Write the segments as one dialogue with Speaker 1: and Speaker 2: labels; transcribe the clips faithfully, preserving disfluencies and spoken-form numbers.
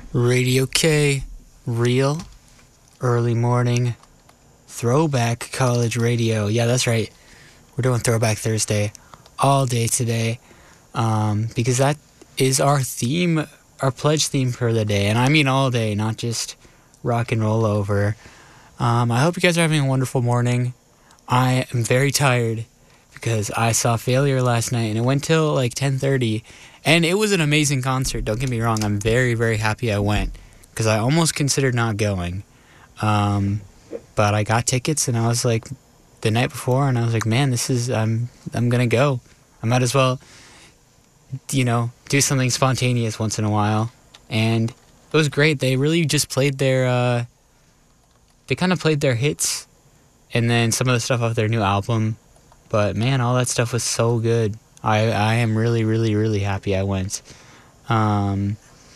Speaker 1: Radio K, real, early morning, throwback college radio. Yeah, that's right. We're doing Throwback Thursday all day today um, because that is our theme, our pledge theme for the day. And I mean all day, not just rock and roll over. Um, I hope you guys are having a wonderful morning. I am very tired because I saw Failure last night and it went till like ten thirty. And it was an amazing concert. Don't get me wrong. I'm very, very happy I went because I almost considered not going. Um, but I got tickets and I was like the night before and I was like, man, this is, I'm, I'm going to go. I might as well, you know, do something spontaneous once in a while. And it was great. They really just played their, uh, they kind of played their hits and then some of the stuff off their new album. But man, all that stuff was so good. I, I am really, really, really happy I went. Um,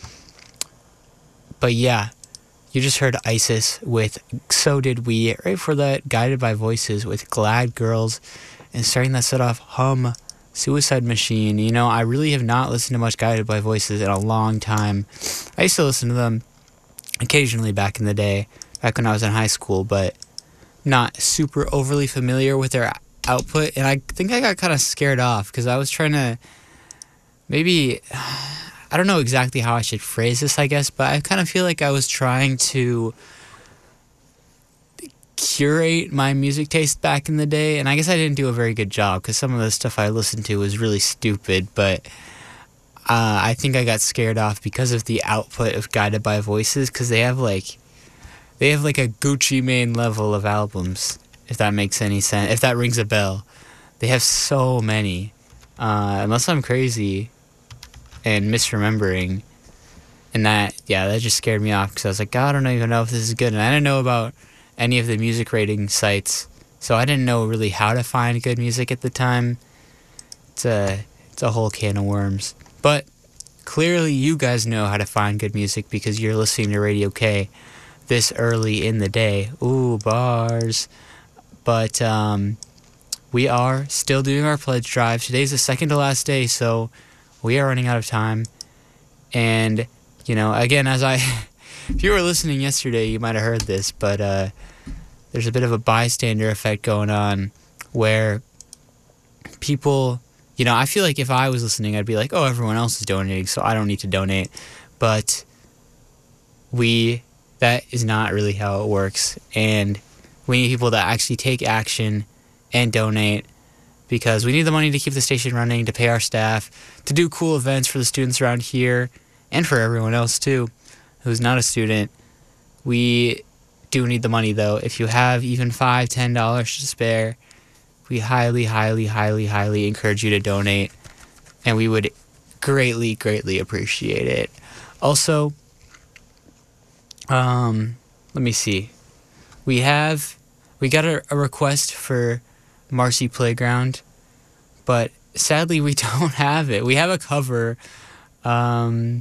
Speaker 1: but yeah, you just heard Isis with So Did We, right for that Guided by Voices with Glad Girls, and starting that set off, Hum, Suicide Machine. You know, I really have not listened to much Guided by Voices in a long time. I used to listen to them occasionally back in the day, back when I was in high school, but not super overly familiar with their output, and I think I got kind of scared off because I was trying to maybe, I don't know exactly how I should phrase this, I guess, but I kind of feel like I was trying to curate my music taste back in the day, and I guess I didn't do a very good job because some of the stuff I listened to was really stupid, but uh, I think I got scared off because of the output of Guided by Voices, because they have like they have like a Gucci Mane level of albums, if that makes any sense, if that rings a bell. They have so many, uh, unless I'm crazy and misremembering, and that, yeah, that just scared me off, because I was like, God, I don't even know if this is good, and I didn't know about any of the music rating sites, so I didn't know really how to find good music at the time. It's a, it's a whole can of worms, but clearly you guys know how to find good music because you're listening to Radio K this early in the day. Ooh, bars. But um, we are still doing our pledge drive. Today's the second to last day, so we are running out of time. And, you know, again, as I, if you were listening yesterday, you might have heard this, but uh, there's a bit of a bystander effect going on where people, you know, I feel like if I was listening, I'd be like, oh, everyone else is donating, so I don't need to donate. But we, that is not really how it works. And we need people that actually take action and donate, because we need the money to keep the station running, to pay our staff, to do cool events for the students around here, and for everyone else too who's not a student. We do need the money though. If you have even five, ten dollars to spare, we highly, highly, highly, highly encourage you to donate, and we would greatly, greatly appreciate it. Also, um, let me see. We have, we got a, a request for Marcy Playground, but sadly we don't have it. We have a cover, um,